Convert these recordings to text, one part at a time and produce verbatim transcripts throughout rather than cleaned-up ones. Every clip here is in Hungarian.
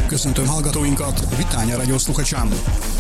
Köszöntöm hallgatóinkat, Vitánya Radio Sluchačam.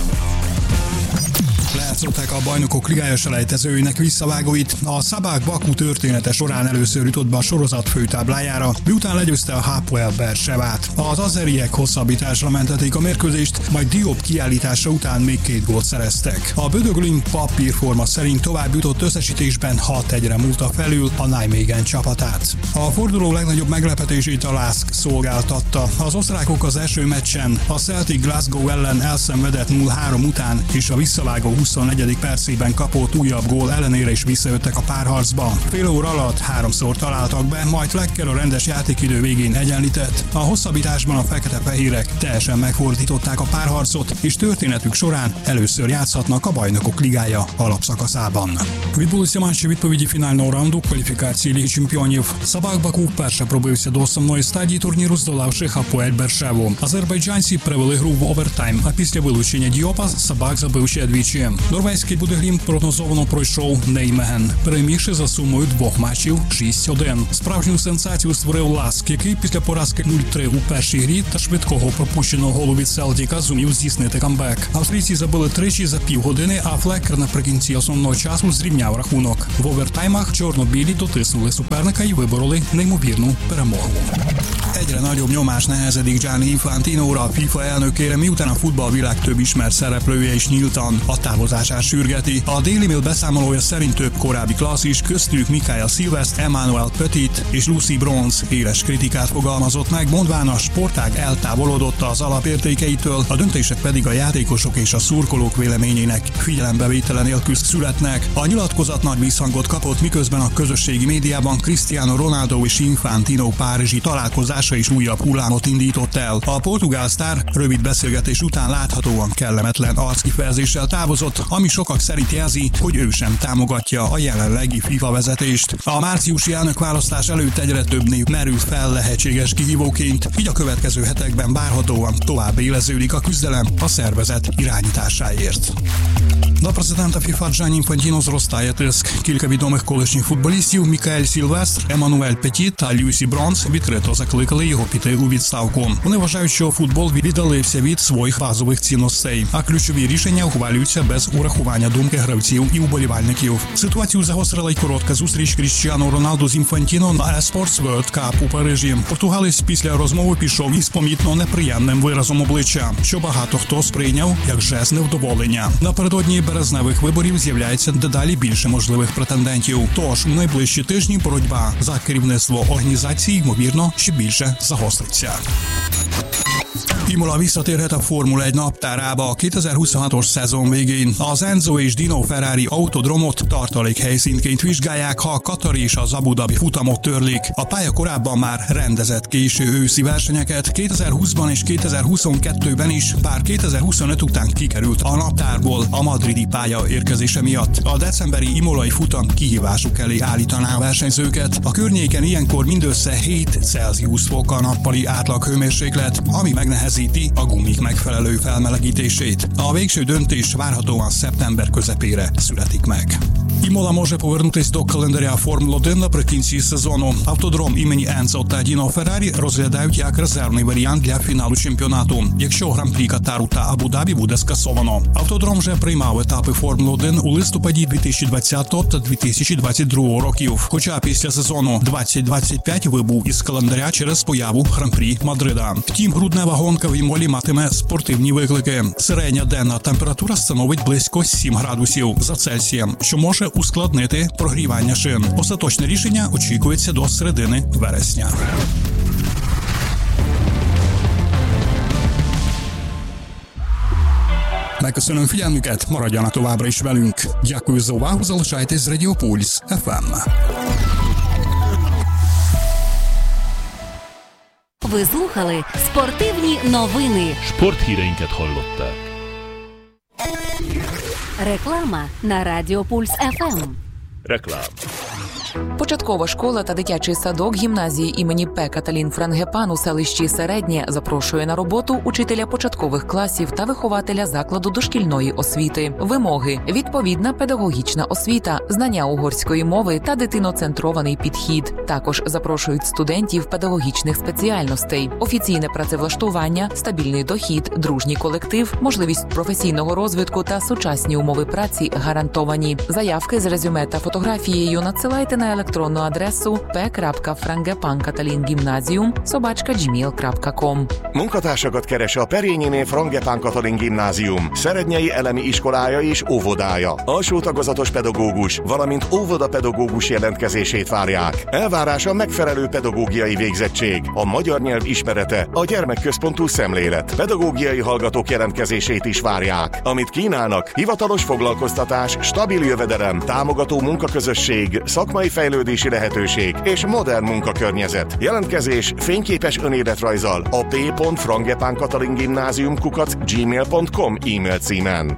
Lejátszották a Bajnokok Ligája selejtezőinek visszavágóit. A Szabák Baku története során először jutott be a sorozat főtáblájára, miután legyőzte a Hapoel Bersevát. Az azeriek hosszabbításra mentették a mérkőzést, majd Diop kiállítása után még két gólt szereztek. A Bödöglin papírforma szerint tovább jutott összesítésben hat egyre múlta felül a Nijmegen csapatát. A forduló legnagyobb meglepetését a Lask szolgáltatta. Az osztrákok az első meccsen a Celtic Glasgow ellen elszenvedett nulla három után és a visszavágó huszonnegyedik percében kapott újabb gól ellenére is visszajöttek a párharcba. Fél óra alatt háromszor találtak be, majd Flecker a rendes játékidő végén egyenlített. A hosszabbításban a fekete-fehérek teljesen megfordították a párharcot, és történetük során először játszhatnak a Bajnokok Ligája alapszakaszában. Відбулися матчі відповіді фінального раунду кваліфікації Ліги Чемпіонів. Сабак Баку вперше пробився до основної стадії турніру, здолавши Хапоель Бершеву. Азербайджанці привели гру в овертайм, а після вилучення Діопа Сабак забив ще двічі. Норвезький Бодø/Glimt прогнозовано пройшов Неймеген, перемігши за сумою двох матчів шість один. Справжню сенсацію створив Ласк, який після поразки нуль три у першій грі та швидкого пропущеного голу від Селтіка зумів здійснити камбек. Австрійці забили тричі за півгодини, а Флекер наприкінці основного часу зрівняв рахунок. В овертаймах чорно-білі дотиснули суперника і вибороли неймовірну перемогу. Egyre nagyobb nyomás nehezedik Gianni Infantinóra, a FIFA elnökére, miután a futballvilág több ismert szereplője is nyíltan a távozását sürgeti. A Daily Mail beszámolója szerint több korábbi klasszis, köztük Mikael Silvestre, Emmanuel Petit és Lucy Bronze éles kritikát fogalmazott meg, mondván a sportág eltávolodott az alapértékeitől, a döntések pedig a játékosok és a szurkolók véleményének figyelembevétele nélkül születnek. A nyilatkozat nagy visszhangot kapott, miközben a közösségi médiában Cristiano Ronaldo és Infantino párizsi találkozása is újabb hullámot indított el. A portugál sztár rövid beszélgetés után láthatóan kellemetlen arckifejezéssel távozott, ami sokak szerint jelzi, hogy ő sem támogatja a jelenlegi FIFA vezetést. A márciusi elnökválasztás előtt egyre több név merül fel lehetséges kihívóként, így a következő hetekben várhatóan tovább éleződik a küzdelem a szervezet irányításáért. Dla prezydenta FIFA Gianni Infantino зростає тиск. Кілька відомих колишніх футболістів Мікаель Сільвестр, Еммануель Петіт та Люсі Бронз відкрито закликали його піти у відставку. Вони вважають, що футбол віддалився від своїх базових цінностей, а ключові рішення ухвалюються без урахування думки гравців і уболівальників. Ситуацію загострила й коротка зустріч Кріштіану Роналду з Інфантіно на Esports World Cup у Парижі. Португалець після розмови пішов із помітно неприємним виразом обличчя, що багато хто сприйняв як жест невдоволення. Напередодні березневих виборів з'являється дедалі більше можливих претендентів. Тож у найближчі тижні боротьба за керівництво організації, ймовірно, ще більше загостриться. Imola visszatérhet a Formula egy naptárába a kétezer-huszonhatos szezon végén. Az Enzo és Dino Ferrari autodromot tartalék helyszínként vizsgálják, ha a katari és az Abu Dhabi futamot törlik. A pálya korábban már rendezett késő őszi versenyeket, kétezer-húszban és kétezer-huszonkettőben is, bár kétezer-huszonöt után kikerült a naptárból a madridi pálya érkezése miatt. A decemberi imolai futam kihívásuk elé állítaná a versenyzőket. A környéken ilyenkor mindössze hét Celsius fok a nappali átlaghőmérséklet, ami megnehezíti a gumik megfelelő felmelegítését. A végső döntés várhatóan szeptember közepére születik meg. Imola може повернутись до календаря Формули один наприкінці сезону. Автодром імені Енцо та Діно Феррарі розглядають як резервний варіант для фіналу чемпіонату, якщо Гран-прі Катару та Абу-Дабі буде скасовано. Автодром вже приймав етапи Формули один у листопаді дві тисячі двадцятого та дві тисячі двадцять другого років, хоча після сезону двадцять двадцять п'ять вибув із календаря через появу Гран-прі Мадрида. Втім, груднева гонка в Імолі матиме спортивні виклики. Середня денна температура становить близько сім градусів за Цельсієм, що може ускладнити прогрівання шин. Остаточне рішення очікується до середини вересня. Megköszönöm figyelmüket, maradjanak továbbra is velünk. Дякую за увагу, залишайтесь з Радіо Пульс еф ем. Ви слухали спортивні новини. Sporthíreinket hallották. Реклама на Радіо Пульс еф ем. Reklám. Початкова школа та дитячий садок гімназії імені П. Каталін Франгепан у селищі Середнє запрошує на роботу учителя початкових класів та вихователя закладу дошкільної освіти. Вимоги: відповідна педагогічна освіта, знання угорської мови та дитиноцентрований підхід. Також запрошують студентів педагогічних спеціальностей, офіційне працевлаштування, стабільний дохід, дружній колектив, можливість професійного розвитку та сучасні умови праці гарантовані. Заявки з резюме та фотографією надсилайте на електронну адресу p крапка frangepan katalin gimnázium собачка gmail крапка com. Munkatársakat keres a Perényiné Frangepán Katalin Gimnázium, Szerednyei elemi iskolája és óvodája. Alsó tagozatos pedagógus, valamint óvodapedagógus jelentkezését várják. Elvárása megfelelő pedagógiai végzettség, a magyar nyelv ismerete, a gyermekközpontú szemlélet. Pedagógiai hallgatók jelentkezését is várják. Amit kínálnak: hivatalos foglalkoztatás, stabil jövedelem, támogató munkaközösség, szakmai fejlődési lehetőség és modern munkakörnyezet. Jelentkezés fényképes önéletrajzzal a p pont frangepan katalin gimnázium kukac gmail pont com e-mail címen.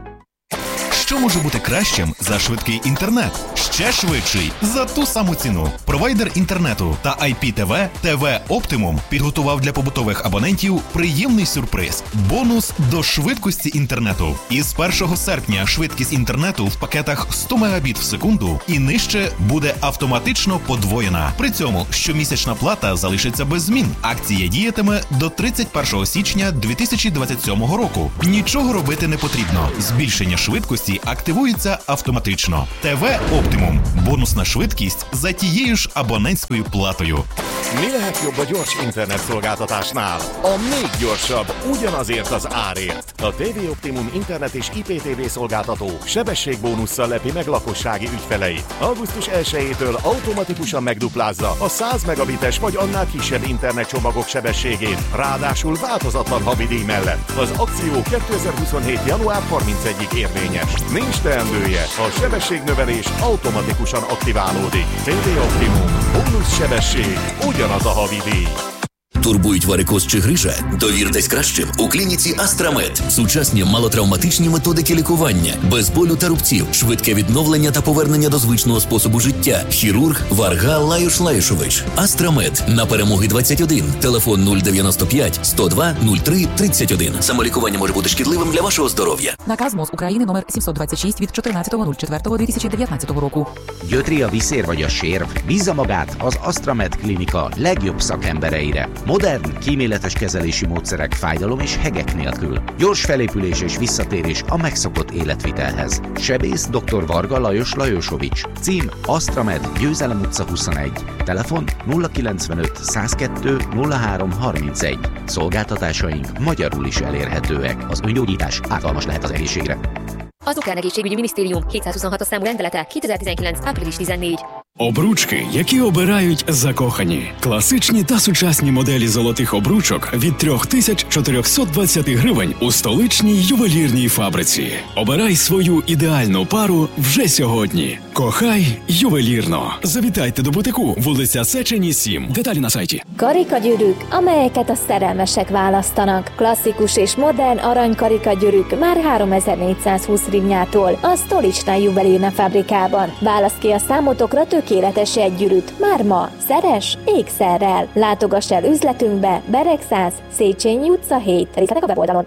Що може бути кращим за швидкий інтернет? Ще швидший за ту саму ціну. Провайдер інтернету та ай пі те ве те ве Optimum підготував для побутових абонентів приємний сюрприз – бонус до швидкості інтернету. Із першого серпня швидкість інтернету в пакетах сто мегабіт в секунду і нижче буде автоматично подвоєна. При цьому щомісячна плата залишиться без змін. Акція діятиме до тридцять першого січня дві тисячі двадцять сьомого року. Нічого робити не потрібно. Збільшення швидкості активується автоматично. те ве Optimum. Бонусна швидкість за тією ж абонентською платою. Mi lehet jobb a gyors internetszolgáltatásnál? A még gyorsabb, ugyanazért az árért. A té vé Optimum internet és i pé té vé szolgáltató sebességbónusszal lepi meg lakossági ügyfeleit. augusztus elsejétől automatikusan megduplázza a száz megabites vagy annál kisebb internetcsomagok sebességét, ráadásul változatlan havidíj mellett. Az akció kétezer-huszonhét. január harmincegyedikéig érvényes. Nincs teendője, a sebességnövelés automatikusan aktiválódik. té vé Optimum. Bónusz sebesség, ugyanaz a havidíj. Турбують варикоз чи грижа? Довіртесь кращим у клініці Астрамед. Сучасні малотравматичні методики лікування, без болю та рубців, швидке відновлення та повернення до звичного способу життя. Хірург Варга Лаюш Лаюшович. Астрамед. На Перемоги двадцять один. Телефон нуль дев'яносто п'ять сто два нуль три тридцять один. Самолікування може бути шкідливим для вашого здоров'я. Наказ МОЗ України номер сімсот двадцять шість від чотирнадцятого четвертого дві тисячі дев'ятнадцятого року. Jötri a viszér vagy a sérv, bízza magát az Astramed Klinika legjobb szakembereire. Modern, kíméletes kezelési módszerek fájdalom és hegek nélkül. Gyors felépülés és visszatérés a megszokott életvitelhez. Sebész dr. Varga Lajos Lajosovics. Cím Astramed, Győzelem utca huszonegy. Telefon nulla kilencvenöt százkettő nulla három harmincegy. Szolgáltatásaink magyarul is elérhetőek. Az öngyógyítás ártalmas lehet az egészségre. Az Ukrán Egészségügyi Minisztérium hétszázhuszonhatos számú rendelete kétezer-tizenkilenc. április tizennégy. Обручки, які обирають закохані. Класичні та сучасні моделі золотих обручок від три тисячі чотириста двадцять гривень у столичній ювелірній фабриці. Обирай свою ідеальну пару вже сьогодні. Кохай ювелірно. Завітайте до бутику, вулиця Széchenyi сім. Деталі на сайті. Karikagyűrűk, amelyeket a szerelmesek választanak. Klasszikus és modern aranykarikagyűrűk már háromezer-négyszázhúsz hrivnyától a Stolicsnai Juvelírne fabrikában. Válasz ki a számotokra tökéletes egygyűrűt. Már ma szeres ékszerrel. Látogass el üzletünkbe, Bereg száz, Széchenyi utca hét. Részletek a weboldalon.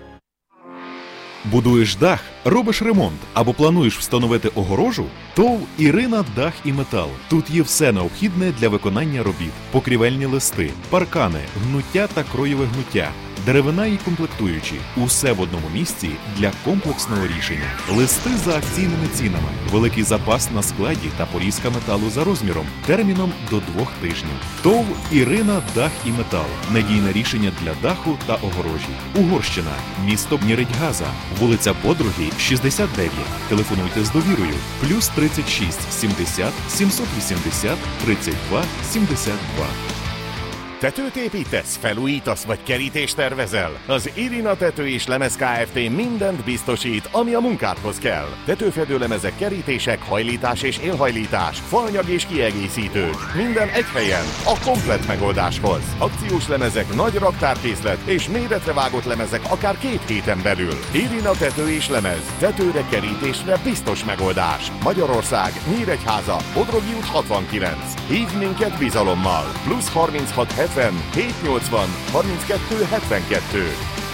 Будуєш дах, робиш ремонт або плануєш встановити огорожу? ТОВ «Ірина Дах і Метал». Тут є все необхідне для виконання робіт. Покрівельні листи, паркани, гнуття та кроєве гнуття, деревина і комплектуючі. Усе в одному місці для комплексного рішення. Листи за акційними цінами, великий запас на складі та порізка металу за розміром, терміном до двох тижнів. ТОВ «Ірина Дах і Метал». Надійне рішення для даху та огорожі. Угорщина. Місто Нєредьгаза. Вулиця Подруги, шістдесят дев'ять. Телефонуйте з довірою. Плюс тридцять шість сімдесят сімсот вісімдесят тридцять два сімдесят два. Tetőt építesz, felújítasz vagy kerítést tervezel? Az Irina Tető és Lemez Kft. Mindent biztosít, ami a munkádhoz kell. Tetőfedőlemezek, kerítések, hajlítás és élhajlítás, faanyag és kiegészítők. Minden egy helyen, a komplett megoldáshoz. Akciós lemezek, nagy raktárkészlet és méretre vágott lemezek akár két héten belül. Irina Tető és Lemez. Tetőre, kerítésre biztos megoldás. Magyarország, Nyíregyháza, Odrogi út hatvankilenc. Hívd minket bizalommal. Plusz harminchat hetven hétszáznyolcvan harminckettő hetvenkettő.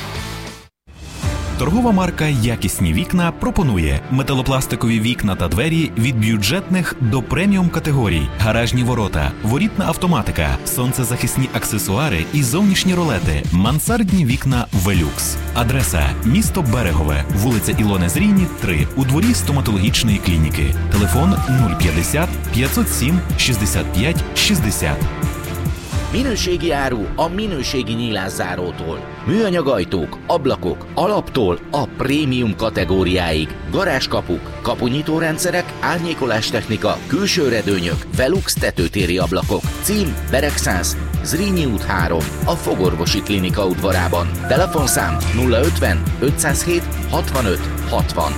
Торгова марка «Якісні вікна» пропонує металопластикові вікна та двері від бюджетних до преміум категорій, гаражні ворота, ворітна автоматика, сонцезахисні аксесуари і зовнішні ролети, мансардні вікна «Велюкс». Адреса – місто Берегове, вулиця Ілони Зрійні, три, у дворі стоматологічної клініки. Телефон нуль п'ятдесят п'ятсот сім шістдесят п'ять шістдесят. Minőségi áru a minőségi nyílászárótól. Műanyag ajtók, ablakok, alaptól a prémium kategóriáig. Garázskapuk, kapunyitórendszerek, árnyékolástechnika, külső redőnyök, Velux tetőtéri ablakok. Cím Beregszász, Zrínyi út három, a Fogorvosi Klinika udvarában. Telefonszám nulla ötven ötszázhét hatvanöt hatvan.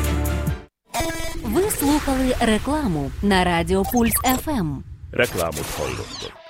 Ви слухали рекламу на Радіо Пульс еф ем. Рекламу hallottak.